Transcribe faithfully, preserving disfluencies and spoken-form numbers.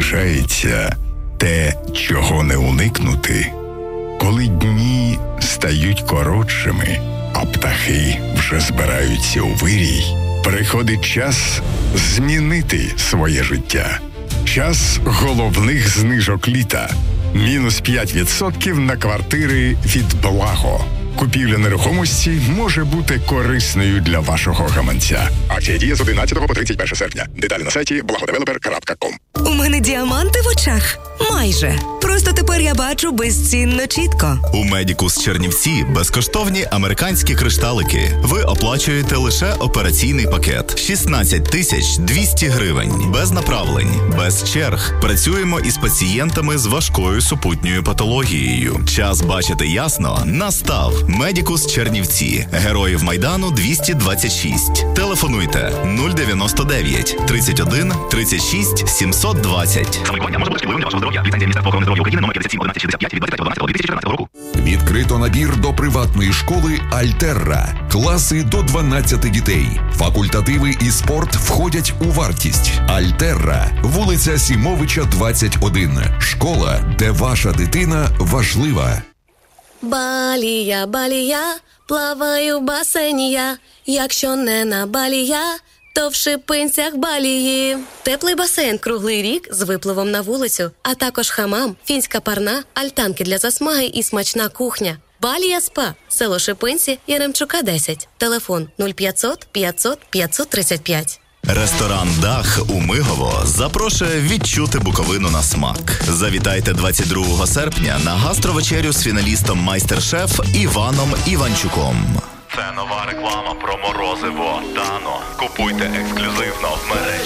залишається те, чого не уникнути, коли дні стають коротшими, а птахи вже збираються у вирій, приходить час змінити своє життя. Час головних знижок літа. Мінус п'ять відсотків на квартири від Благо. Купівля нерухомості може бути корисною для вашого гаманця. Акція діє з одинадцятого по тридцять перше серпня. Деталі на сайті благодевелопер крапка ком. У мене діаманти в очах. Майже. Просто тепер я бачу безцінно чітко. У Медікус Чернівці безкоштовні американські кришталики. Ви оплачуєте лише операційний пакет. шістнадцять тисяч двісті гривень. Без направлень, без черг. Працюємо із пацієнтами з важкою супутньою патологією. Час бачити ясно настав. Медікус Чернівці. Героїв Майдану двісті двадцять шість. Телефонуйте нуль дев'яносто дев'ять тридцять один тридцять шість сімсот двадцять. Самолікування може бути шкідливим для вашого здоров'я. Ліцензія Міністерства охорони здоров'я України номер п'ятдесят сім одинадцять шістдесят п'ять від двадцять третього дванадцятого дві тисячі чотирнадцятого року. Відкрито набір до приватної школи «Альтерра». Класи до дванадцяти дітей. Факультативи і спорт входять у вартість. «Альтерра». Вулиця Сімовича, двадцять один. Школа, де ваша дитина важлива. Балія, балія, плаваю в басейні я. Якщо не на балія, то в Шипинцях балії. Теплий басейн круглий рік з випливом на вулицю, а також хамам, фінська парна, альтанки для засмаги і смачна кухня. Балія СПА. Село Шипинці, Яремчука, десять. Телефон нуль п'ятсот п'ятсот п'ятсот тридцять п'ять. Ресторан «Дах» у Мигово запрошує відчути Буковину на смак. Завітайте двадцять другого серпня на гастровечерю з фіналістом майстер-шеф Іваном Іванчуком. Це нова реклама про морозиво Дано. Купуйте ексклюзивно в мережі.